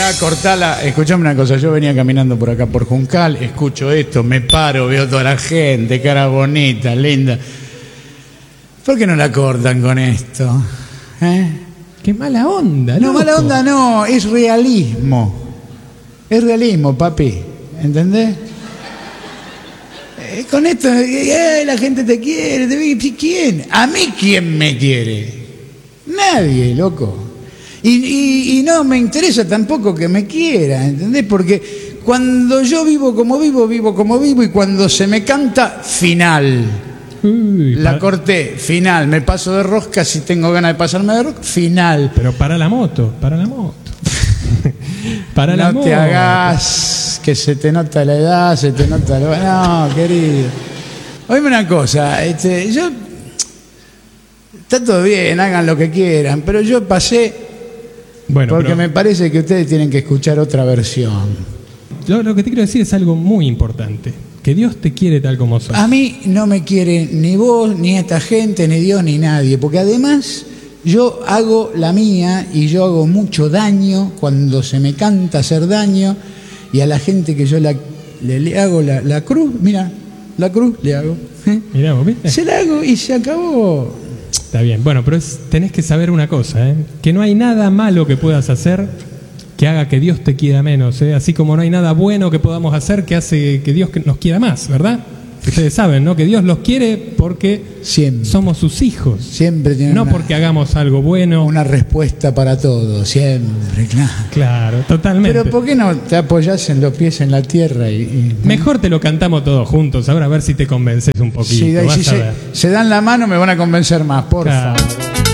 pará, cortala. Escuchame una cosa, yo venía caminando por acá por Juncal, escucho esto, me paro, veo toda la gente, cara bonita, linda. ¿Por qué no la cortan con esto? Qué mala onda, No, loco. mala onda no, es realismo. Es realismo, papi, ¿entendés? Con esto, la gente te quiere, ¿quién? ¿A mí quién me quiere? Nadie, loco. Y no me interesa tampoco que me quiera, ¿entendés? Porque cuando yo vivo como vivo, y cuando se me canta, final. La corté, final. Me paso de rosca si tengo ganas de pasarme de rosca, final. Pero para la moto. Para la moto. No te hagas que se te nota la edad, se te nota la... No, querido. Oíme una cosa, yo... Está todo bien, hagan lo que quieran, pero yo pasé... Bueno, porque pero me parece que ustedes tienen que escuchar otra versión. lo que te quiero decir es algo muy importante. Que Dios te quiere tal como sos. A mí no me quiere ni vos, ni esta gente, ni Dios, ni nadie, porque además... Yo hago la mía y yo hago mucho daño cuando se me canta hacer daño, y a la gente que yo le hago la cruz, mira, la cruz le hago. Mirá, ¿vos viste? Se la hago y se acabó. Está bien, bueno, pero tenés que saber una cosa, que no hay nada malo que puedas hacer que haga que Dios te quiera menos, así como no hay nada bueno que podamos hacer que hace que Dios nos quiera más, ¿verdad? Ustedes saben, ¿no? Que Dios los quiere porque siempre somos sus hijos. Siempre tiene no porque hagamos algo bueno. Una respuesta para todo, siempre, claro. Claro, totalmente. Pero ¿por qué no te apoyás en los pies en la tierra? Mejor te lo cantamos todos juntos, ahora a ver si te convences un poquito. Sí, si se dan la mano me van a convencer más, por favor.